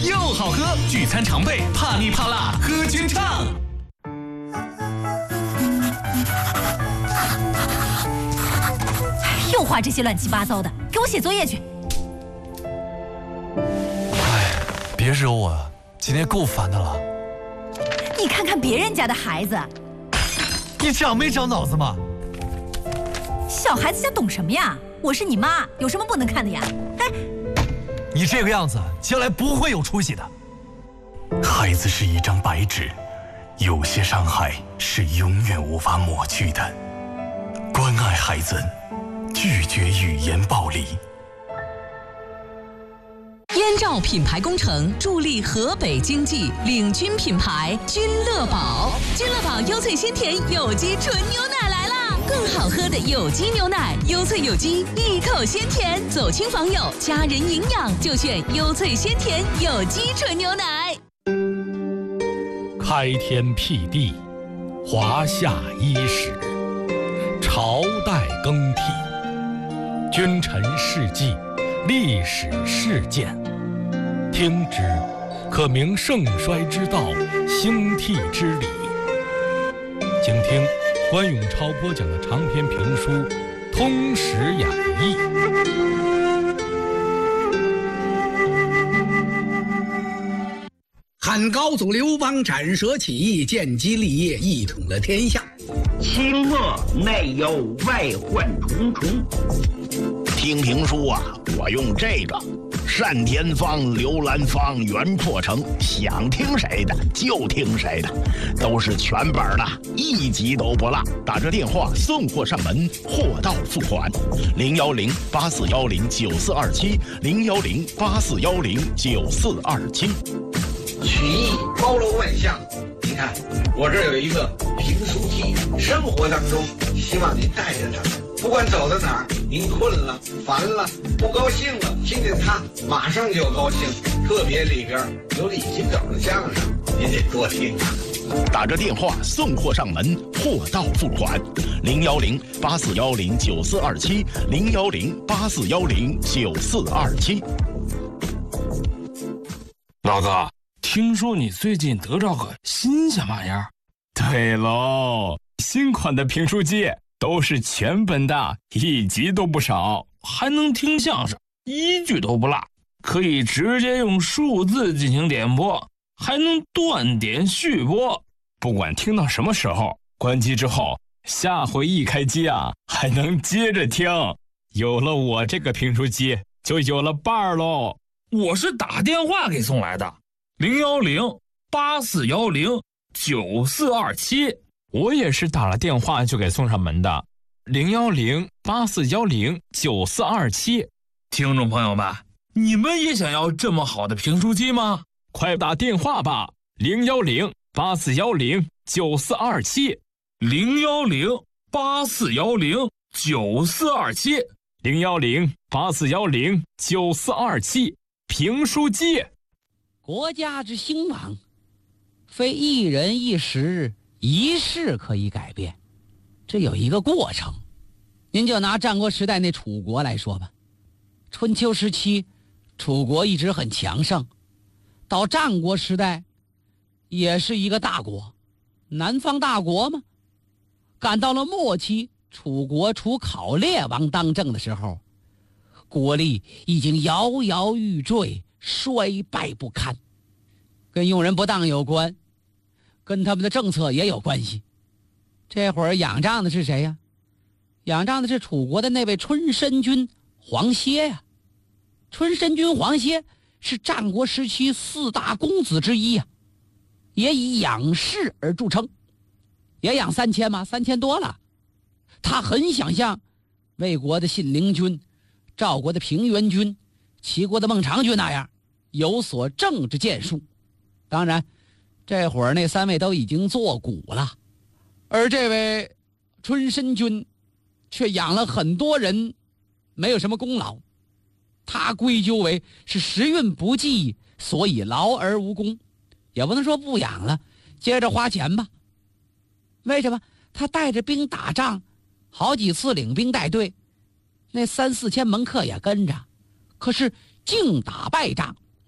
又好喝，聚餐常备怕腻怕辣，喝君畅。 又画这些乱七八糟的，给我写作业去。 哎，别惹我啊，今天够烦的了。 你看看别人家的孩子， 你长没长脑子吗？ 小孩子家懂什么呀？我是你妈，有什么不能看的呀？哎， 你这个样子，将来不会有出息的。 孩子是一张白纸，有些伤害是永远无法抹去的。关爱孩子，拒绝语言暴力。 燕赵品牌工程助力河北经济，领军品牌君乐宝。君乐宝优萃鲜甜有机纯牛奶来啦！更好喝的有机牛奶，优萃有机，一口鲜甜，走亲访友，家人营养就选优萃鲜甜有机纯牛奶。 开天辟地，华夏伊始，朝代更替，君臣事迹，历史事件。听之，可明盛衰之道，兴替之理。请听关永超播讲的长篇评书《通史演义》。 汉高祖刘邦斩蛇起义，建基立业，一统了天下。 清末内忧外患重重。听评书啊，我用这个单田芳、刘兰芳、袁阔成，想听谁的就听谁的，都是全本的，一集都不落。打这电话送货上门，货到付款。010-8410-9427，010-8410-9427。 曲艺包罗万象，你看我这有一个评书机，生活当中希望您带着它，不管走到哪儿，您困了、烦了、不高兴了，听见它马上就高兴。特别里边有李金斗的相声，您得多听啊。 打着电话送货上门，货到付款。010-8410-9427，010-8410-9427。 老哥，听说你最近得着个新鲜玩意儿？ 对喽，新款的评书机都是全本的，一集都不少， 还能听相声，一句都不落，可以直接用数字进行点播，还能断点续播。 不管听到什么时候，关机之后，下回一开机啊，还能接着听。有了我这个评书机，就有了伴儿喽。 我是打电话给送来的，010-8410-9427。 我也是打了电话就给送上门的，010-8410-9427。 听众朋友们，你们也想要这么好的评书机吗？ 快打电话吧，010-8410-9427， 010-8410-9427， 010-8410-9427。评书机。 国家之兴亡，非一人一时一事可以改变，这有一个过程。您就拿战国时代那楚国来说吧，春秋时期楚国一直很强盛，到战国时代也是一个大国，南方大国嘛。赶到了末期，楚国楚考烈王当政的时候，国力已经摇摇欲坠，衰败不堪。跟用人不当有关，跟他们的政策也有关系。这会儿仰仗的是谁呀？仰仗的是楚国的那位春申君黄歇呀。春申君黄歇是战国时期4大公子之一呀，也以养士而著称，也养3000嘛，3000多了。他很想像魏国的信陵君、赵国的平原君、齐国的孟尝君那样有所政治建树。当然这会儿那3位都已经作古了，而这位春申君却养了很多人，没有什么功劳。他归咎为是时运不济，所以劳而无功。也不能说不养了，接着花钱吧。为什么？他带着兵打仗，好几次领兵带队，那3、4千门客也跟着，可是净打败仗。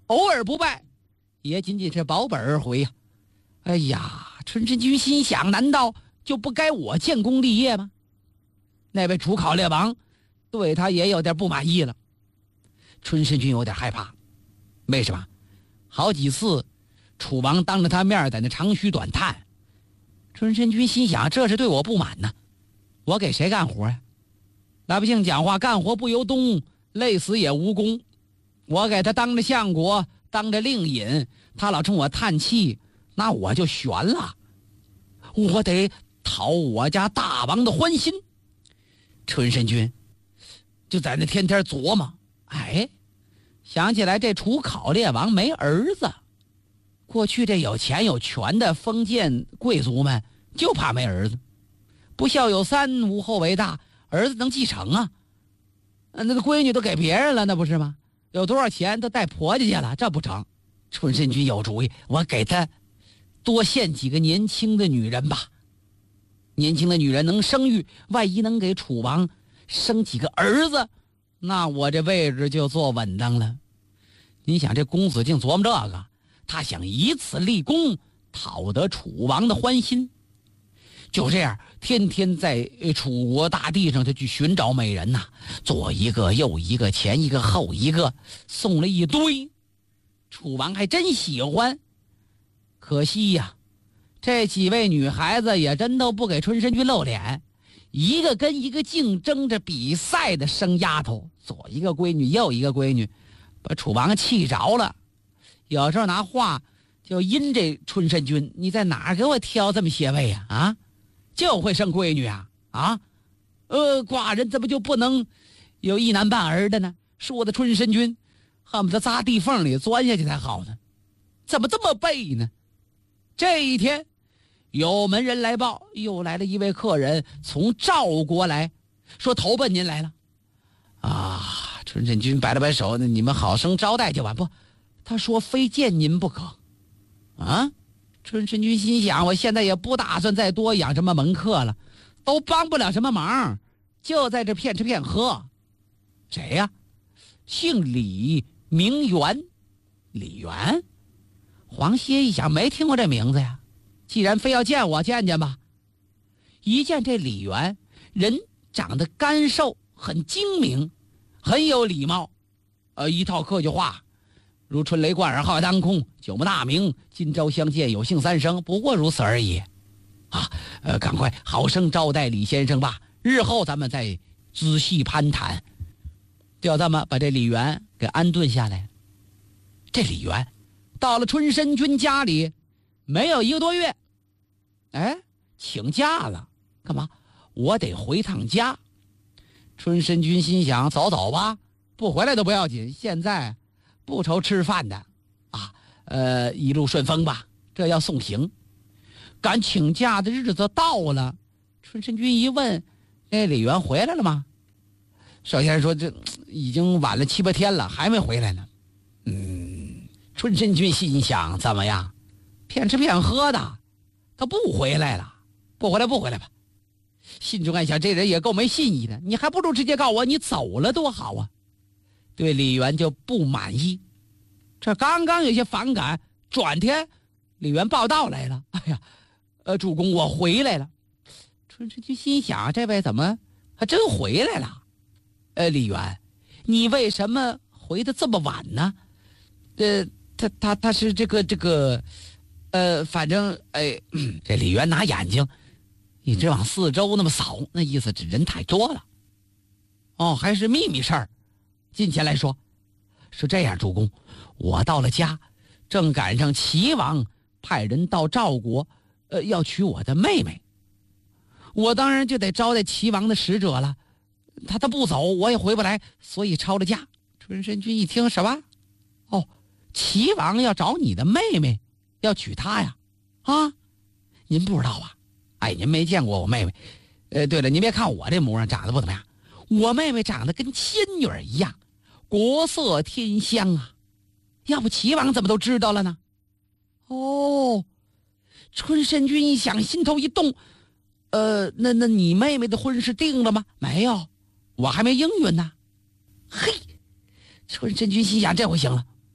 偶尔不败，也仅仅是保本而回呀。哎呀，春申君心想，难道就不该我建功立业吗？那位楚考烈王对他也有点不满意了。春申君有点害怕，为什么？好几次楚王当着他面在那长吁短叹，春申君心想，这是对我不满呢。我给谁干活呀？老百姓讲话，干活不由东，累死也无功。我给他当着相国，当着令尹，他老冲我叹气，那我就悬了。我得讨我家大王的欢心。春申君就在那天天琢磨，哎，想起来这楚考烈王没儿子。过去这有钱有权的封建贵族们就怕没儿子，不孝有三，无后为大，儿子能继承啊。那个闺女都给别人了，那不是吗？有多少钱都带婆家去了，这不成。春申君有主意，我给他多献几个年轻的女人吧。年轻的女人能生育，万一能给楚王生几个儿子，那我这位置就坐稳当了。你想这公子竟琢磨这个，他想以此立功，讨得楚王的欢心。就这样，天天在楚国大地上就去寻找美人呐，左一个右一个，前一个后一个，送了一堆。楚王还真喜欢。可惜呀，这几位女孩子也真都不给春申君露脸，一个跟一个竞争着比赛的生丫头，左一个闺女右一个闺女，把楚王气着了。有时候拿话就阴这春申君，你在哪儿给我挑这么些位呀？啊，就会生闺女啊？啊，寡人怎么就不能有一男半儿的呢？说的春申君恨不得扎地缝里钻下去才好呢，怎么这么背呢？这一天，有门人来报，又来了一位客人，从赵国来，说投奔您来了。啊，春申君摆了摆手，你们好生招待就完不？他说非见您不可。啊，春申君心想，我现在也不打算再多养什么门客了，都帮不了什么忙，就在这骗吃骗喝。谁呀？姓李，名媛。李媛？黄歇一想，没听过这名字呀。既然非要见我，见见吧。一见这李媛，人长得干瘦，很精明，很有礼貌，一套客气话，如春雷贯耳，浩荡空，久木大名，今朝相见，有幸三生，不过如此而已。啊，赶快好生招待李先生吧，日后咱们再仔细攀谈。就这么把这李媛给安顿下来。这李媛到了春申君家里没有1个多月，哎，请假了。干嘛？我得回趟家。春申君心想，走走吧，不回来都不要紧，现在不愁吃饭的啊。一路顺风吧，这要送行。赶请假的日子到了，春申君一问，李媛回来了吗？首先说，这已经晚了7、8天了，还没回来呢。春申君心想，怎么样，骗吃骗喝的，他不回来了，不回来吧。心中暗想，这人也够没信义的，你还不如直接告我你走了多好啊。对李媛就不满意，这刚刚有些反感，转天李媛报道来了。哎呀，主公，我回来了。春申君心想，这位怎么还真回来了？李媛，你为什么回得这么晚呢？他是这个，反正这李媛拿眼睛一直往四周那么扫，那意思这人太多了。哦，还是秘密事儿。近前来说，是这样，主公，我到了家，正赶上齐王派人到赵国，要娶我的妹妹，我当然就得招待齐王的使者了。他不走，我也回不来，所以抄了家。春申君一听，什么？哦，齐王要找你的妹妹，要娶她呀？啊，您不知道啊？哎，您没见过我妹妹。对了，您别看我这模样长得不怎么样，我妹妹长得跟仙女一样，国色天香啊。要不齐王怎么都知道了呢？哦，春申君一想，心头一动。那你妹妹的婚事定了吗？没有，我还没应允呢。嘿，春申君心想，这回行了，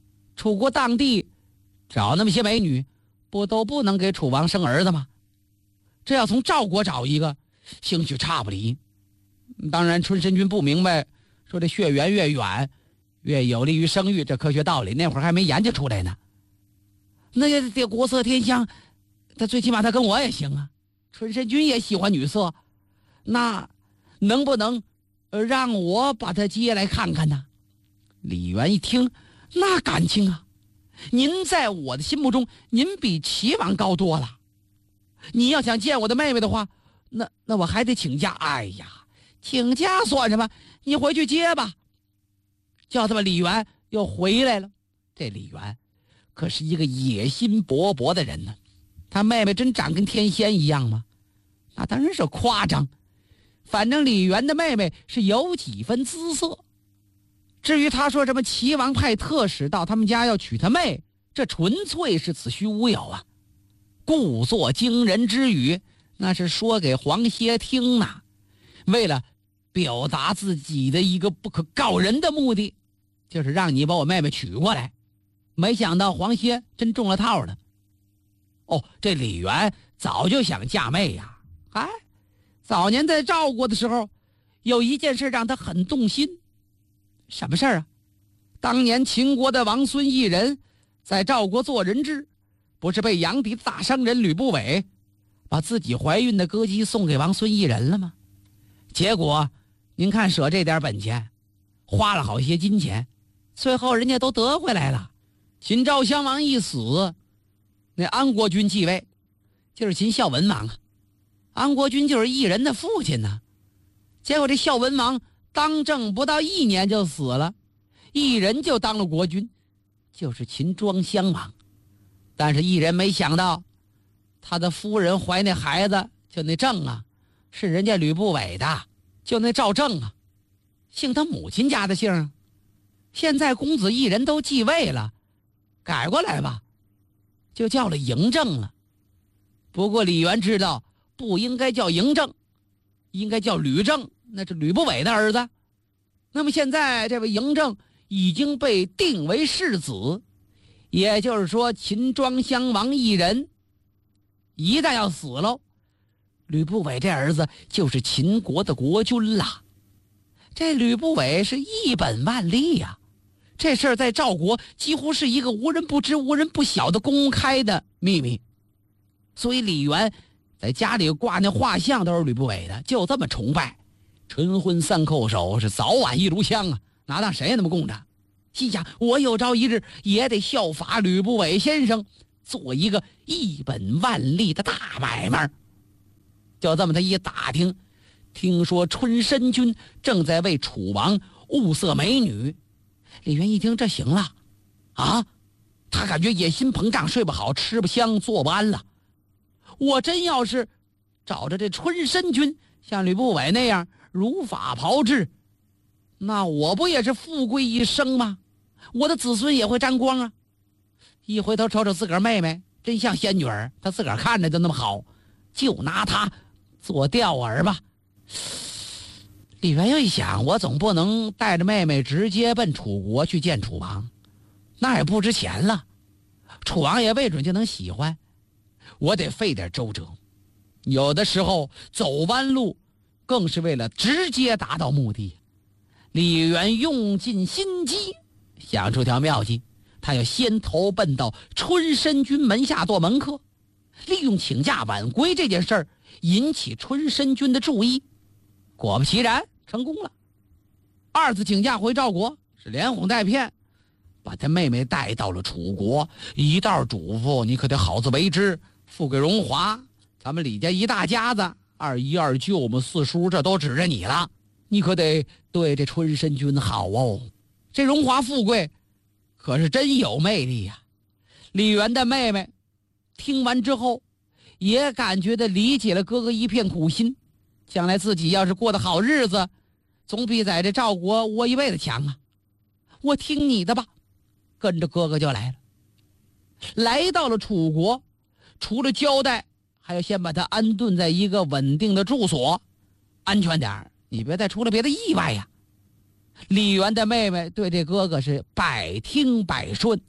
楚国当地找那么些美女，不都不能给楚王生儿子吗？这要从赵国找一个，兴许差不离。当然春申君不明白，说这血缘越远越有利于生育，这科学道理那会儿还没研究出来呢。那这国色天香，他最起码他跟我也行啊。春申君也喜欢女色，那能不能让我把他接来看看呢？李渊一听，那感情啊，您在我的心目中，您比齐王高多了。你要想见我的妹妹的话，那我还得请假。哎呀，请假算什么？你回去接吧。叫他们李渊又回来了。这李渊可是一个野心勃勃的人呢。他妹妹真长跟天仙一样吗？那当然是夸张。反正李渊的妹妹是有几分姿色。至于他说什么齐王派特使到他们家要娶他妹，这纯粹是子虚乌有啊。故作惊人之语，那是说给黄歇听呢，为了表达自己的一个不可告人的目的，就是让你把我妹妹娶过来。没想到黄歇真中了套了。哦，这李渊早就想嫁妹呀。早年在赵国的时候，有一件事让他很动心。什么事儿啊？当年秦国的王孙异人在赵国做人质，不是被阳翟大商人吕不韦把自己怀孕的歌姬送给王孙异人了吗？结果您看舍这点本钱，花了好些金钱，最后人家都得回来了。秦昭襄王一死，那安国君继位，就是秦孝文王啊。安国君就是异人的父亲呢。结果这孝文王当政不到1年就死了，异人就当了国君，就是秦庄襄王。但是异人没想到，他的夫人怀那孩子，就那郑啊，是人家吕不韦的，就那赵正啊，姓他母亲家的姓啊。现在公子异人都继位了，改过来吧，就叫了嬴政了。不过李渊知道不应该叫嬴政，应该叫吕政，那是吕不韦的儿子。那么现在这位嬴政已经被定为世子，也就是说秦庄襄王一人一旦要死了，吕不韦这儿子就是秦国的国君了。这吕不韦是一本万利呀，这事儿在赵国几乎是一个无人不知无人不晓的公开的秘密。所以李渊在家里挂那画像都是吕不韦的，就这么崇拜。晨昏3叩首，是早晚一炉香啊，哪当谁那么供着。心想我有朝一日也得效法吕不韦先生，做一个一本万利的大买卖。就这么他一打听，听说春申君正在为楚王物色美女。李渊一听这行了啊，他感觉野心膨胀，睡不好，吃不香，坐不安了。我真要是找着这春申君像吕不韦那样如法炮制，那我不也是富贵一生吗？我的子孙也会沾光啊。一回头瞅瞅自个儿妹妹，真像仙女儿，她自个儿看着就那么好，就拿她做钓饵吧。李渊又一想，我总不能带着妹妹直接奔楚国去见楚王，那也不值钱了，楚王也未准就能喜欢，我得费点周折。有的时候走弯路更是为了直接达到目的。李渊用尽心机想出条妙计，他要先投奔到春申君门下做门客，利用请假晚归这件事儿引起春申君的注意。果不其然，成功了。2次请假回赵国，是连哄带骗，把他妹妹带到了楚国，一道嘱咐你可得好自为之，富贵荣华，咱们李家一大家子，2姨2舅我们4叔这都指着你了，你可得对这春申君好哦。这荣华富贵可是真有魅力呀。李渊的妹妹听完之后也感觉的理解了哥哥一片苦心，将来自己要是过得好日子，总比在这赵国窝一辈子强啊。我听你的吧，跟着哥哥就来了。来到了楚国，除了交代，还要先把他安顿在一个稳定的住所，安全点，你别再出了别的意外呀。李渊的妹妹对这哥哥是百听百顺，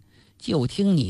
就听你